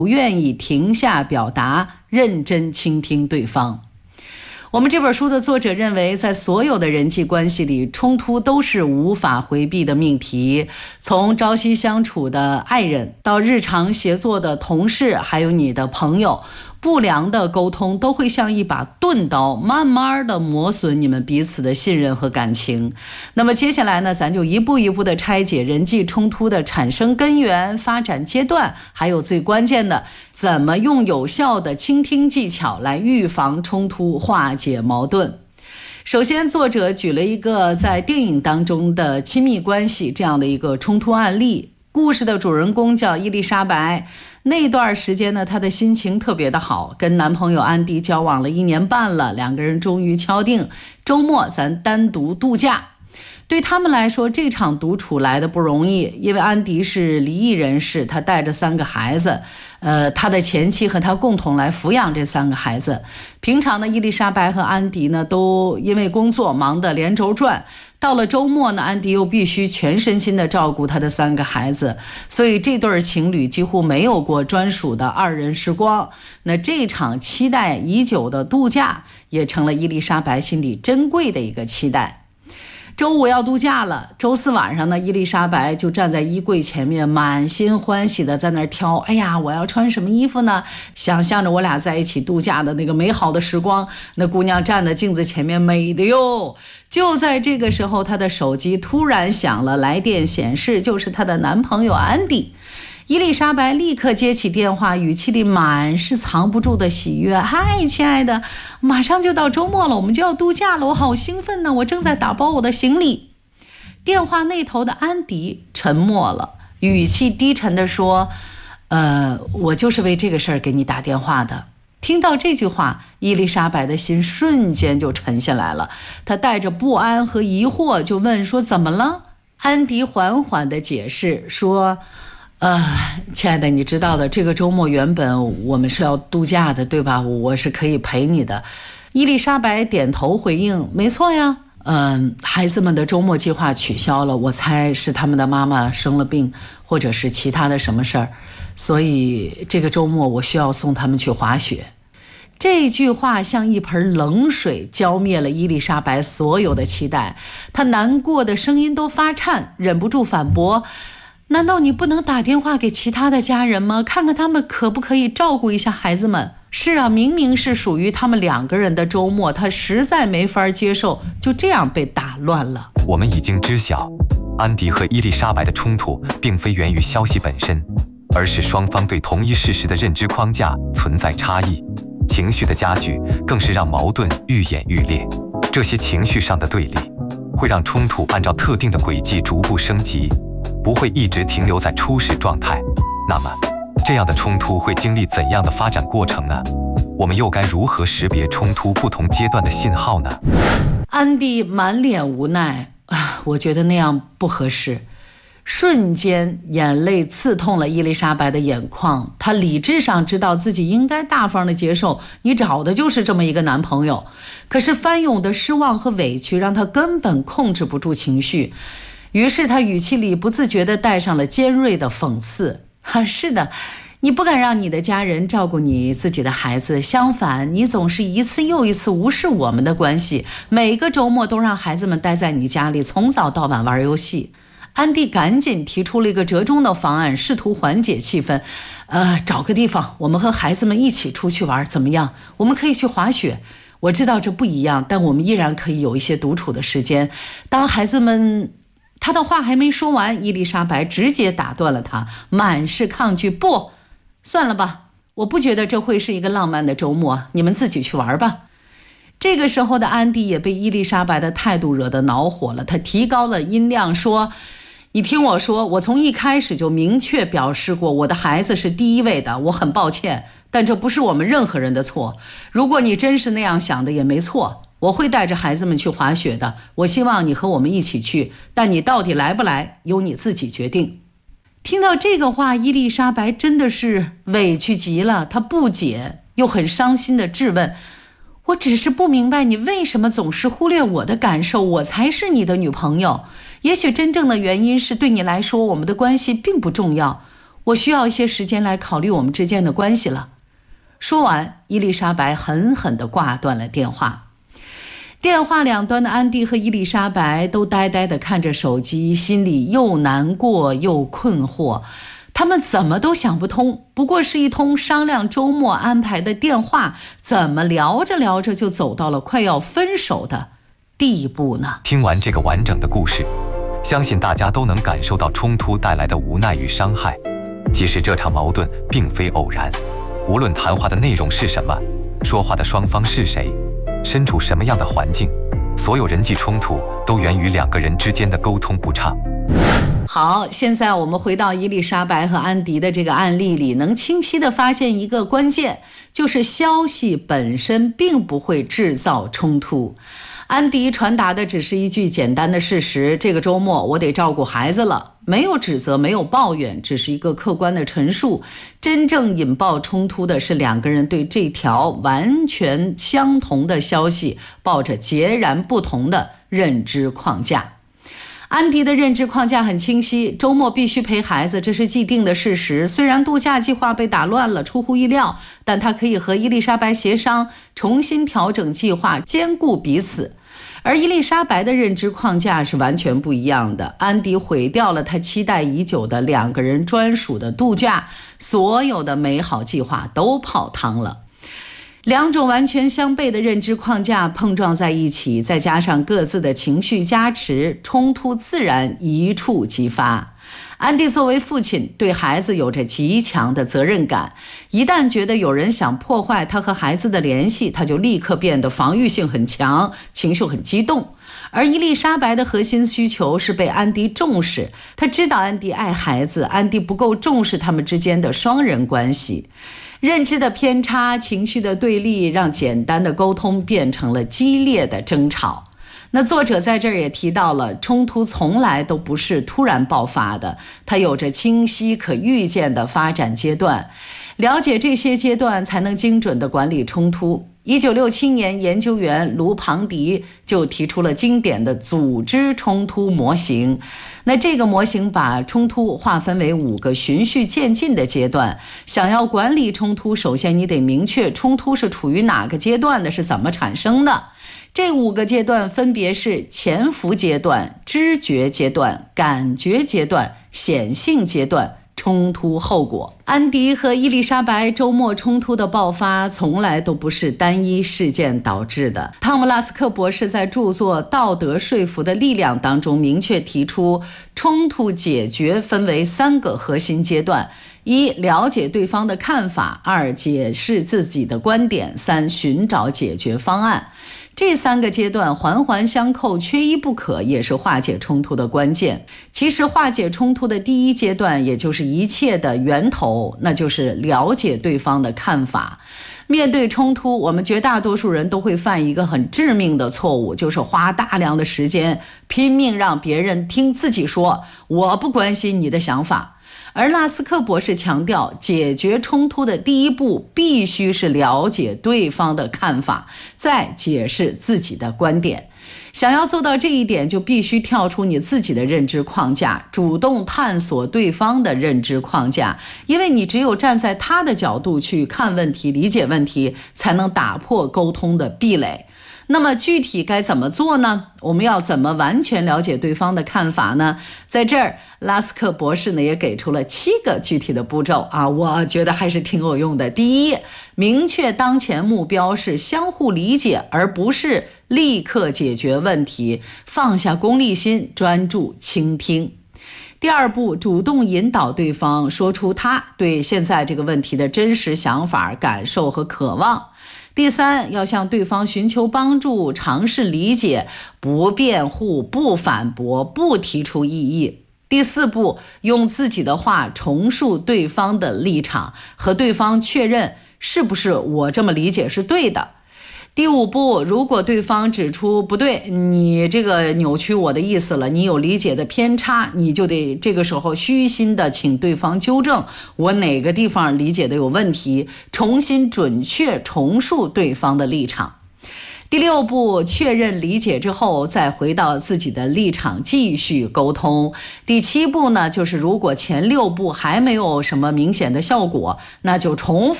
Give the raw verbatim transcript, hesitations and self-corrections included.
不愿意停下表达，认真倾听对方。我们这本书的作者认为，在所有的人际关系里，冲突都是无法回避的命题。从朝夕相处的爱人，到日常协作的同事，还有你的朋友，不良的沟通都会像一把钝刀，慢慢的磨损你们彼此的信任和感情。那么接下来呢，咱就一步一步的拆解人际冲突的产生根源、发展阶段，还有最关键的，怎么用有效的倾听技巧来预防冲突、化解矛盾。首先，作者举了一个在电影当中的亲密关系这样的一个冲突案例。故事的主人公叫伊丽莎白，那段时间呢，她的心情特别的好，跟男朋友安迪交往了一年半了，两个人终于敲定周末咱单独度假。对他们来说，这场独处来的不容易，因为安迪是离异人士，他带着三个孩子，呃，他的前妻和他共同来抚养这三个孩子。平常呢，伊丽莎白和安迪呢都因为工作忙得连轴转，到了周末呢，安迪又必须全身心的照顾他的三个孩子，所以这对情侣几乎没有过专属的二人时光。那这场期待已久的度假，也成了伊丽莎白心里珍贵的一个期待。周五要度假了，周四晚上呢，伊丽莎白就站在衣柜前面，满心欢喜的在那儿挑，哎呀，我要穿什么衣服呢？想象着我俩在一起度假的那个美好的时光。那姑娘站在镜子前面，美的哟。就在这个时候，她的手机突然响了，来电显示就是她的男朋友安迪。伊丽莎白立刻接起电话，语气里满是藏不住的喜悦。嗨，亲爱的，马上就到周末了，我们就要度假了，我好兴奋呢，我正在打包我的行李。电话那头的安迪沉默了，语气低沉地说，呃，我就是为这个事儿给你打电话的。听到这句话，伊丽莎白的心瞬间就沉下来了，她带着不安和疑惑就问说，怎么了？安迪缓缓地解释说，呃，亲爱的，你知道的，这个周末原本我们是要度假的，对吧？我是可以陪你的。伊丽莎白点头回应，没错呀。嗯，孩子们的周末计划取消了，我猜是他们的妈妈生了病，或者是其他的什么事儿，所以这个周末我需要送他们去滑雪。这句话像一盆冷水浇灭了伊丽莎白所有的期待，她难过的声音都发颤，忍不住反驳，难道你不能打电话给其他的家人吗？看看他们可不可以照顾一下孩子们？是啊，明明是属于他们两个人的周末，他实在没法接受就这样被打乱了。 我们已经知晓，安迪和伊丽莎白的冲突并非源于消息本身，而是双方对同一事实的认知框架存在差异。情绪的加剧更是让矛盾愈演愈烈。这些情绪上的对立会让冲突按照特定的轨迹逐步升级，不会一直停留在初始状态。那么这样的冲突会经历怎样的发展过程呢？我们又该如何识别冲突不同阶段的信号呢？ 安迪满脸无奈，啊，我觉得那样不合适。瞬间眼泪刺痛了伊丽莎白的眼眶，她理智上知道自己应该大方的接受，你找的就是这么一个男朋友，可是翻涌的失望和委屈让她根本控制不住情绪，于是她语气里不自觉地带上了尖锐的讽刺。啊，是的，你不敢让你的家人照顾你自己的孩子，相反，你总是一次又一次无视我们的关系，每个周末都让孩子们待在你家里，从早到晚玩游戏。安迪赶紧提出了一个折中的方案，试图缓解气氛。呃，找个地方，我们和孩子们一起出去玩，怎么样？我们可以去滑雪。我知道这不一样，但我们依然可以有一些独处的时间。当孩子们……他的话还没说完，伊丽莎白直接打断了他，满是抗拒。不，算了吧，我不觉得这会是一个浪漫的周末，你们自己去玩吧。这个时候的安迪也被伊丽莎白的态度惹得恼火了，他提高了音量说，你听我说，我从一开始就明确表示过，我的孩子是第一位的，我很抱歉，但这不是我们任何人的错。如果你真是那样想的也没错，我会带着孩子们去滑雪的，我希望你和我们一起去，但你到底来不来，由你自己决定。听到这个话，伊丽莎白真的是委屈极了，她不解又很伤心地质问，我只是不明白你为什么总是忽略我的感受，我才是你的女朋友。也许真正的原因是对你来说，我们的关系并不重要。 我需要一些时间来考虑我们之间的关系了。说完，伊丽莎白狠狠地挂断了电话。电话两端的安迪和伊丽莎白都呆呆地看着手机，心里又难过又困惑。他们怎么都想不通，不过是一通商量周末安排的电话，怎么聊着聊着就走到了快要分手的地步呢？ 听完这个完整的故事，相信大家都能感受到冲突带来的无奈与伤害。即使这场矛盾并非偶然，无论谈话的内容是什么，说话的双方是谁，身处什么样的环境，所有人际冲突都源于两个人之间的沟通不畅。 好，现在我们回到伊丽莎白和安迪的这个案例里，能清晰地发现一个关键，就是消息本身并不会制造冲突。安迪传达的只是一句简单的事实，这个周末我得照顾孩子了，没有指责，没有抱怨，只是一个客观的陈述。真正引爆冲突的是两个人对这条完全相同的消息抱着截然不同的认知框架。安迪的认知框架很清晰，周末必须陪孩子，这是既定的事实。虽然度假计划被打乱了，出乎意料，但他可以和伊丽莎白协商，重新调整计划，兼顾彼此。而伊丽莎白的认知框架是完全不一样的，安迪毁掉了他期待已久的两个人专属的度假，所有的美好计划都泡汤了。两种完全相悖的认知框架碰撞在一起，再加上各自的情绪加持，冲突自然一触即发。安迪作为父亲，对孩子有着极强的责任感，一旦觉得有人想破坏他和孩子的联系，他就立刻变得防御性很强，情绪很激动。而伊丽莎白的核心需求是被安迪重视，她知道安迪爱孩子，安迪不够重视他们之间的双人关系。认知的偏差，情绪的对立，让简单的沟通变成了激烈的争吵。那作者在这儿也提到了，冲突从来都不是突然爆发的，它有着清晰可预见的发展阶段。了解这些阶段，才能精准地管理冲突。一九六七年，研究员卢庞迪就提出了经典的组织冲突模型。那这个模型把冲突划分为五个循序渐进的阶段。想要管理冲突，首先你得明确冲突是处于哪个阶段的，是怎么产生的。这五个阶段分别是潜伏阶段、知觉阶段、感觉阶段、显性阶段、冲突后果。安迪和伊丽莎白周末冲突的爆发从来都不是单一事件导致的。汤姆拉斯克博士在著作《道德说服的力量》当中明确提出，冲突解决分为三个核心阶段：一、了解对方的看法；二、解释自己的观点；三、寻找解决方案。这三个阶段环环相扣，缺一不可，也是化解冲突的关键。其实化解冲突的第一阶段，也就是一切的源头，那就是了解对方的看法。面对冲突，我们绝大多数人都会犯一个很致命的错误，就是花大量的时间拼命让别人听自己说，我不关心你的想法。而拉斯克博士强调，解决冲突的第一步必须是了解对方的看法，再解释自己的观点。想要做到这一点，就必须跳出你自己的认知框架，主动探索对方的认知框架，因为你只有站在他的角度去看问题、理解问题，才能打破沟通的壁垒。那么具体该怎么做呢？我们要怎么完全了解对方的看法呢？在这儿，拉斯克博士呢也给出了七个具体的步骤啊，我觉得还是挺有用的。第一，明确当前目标是相互理解，而不是立刻解决问题，放下功利心，专注倾听。第二步，主动引导对方说出他对现在这个问题的真实想法、感受和渴望。第三，要向对方寻求帮助，尝试理解，不辩护，不反驳，不提出异议。第四步，用自己的话重述对方的立场，和对方确认是不是我这么理解是对的。第五步，如果对方指出不对，你这个扭曲我的意思了，你有理解的偏差，你就得这个时候虚心的请对方纠正我哪个地方理解的有问题，重新准确重述对方的立场。 第六步，确认理解之后，再回到自己的立场继续沟通。第七步呢，就是如果前六步还没有什么明显的效果，那就重复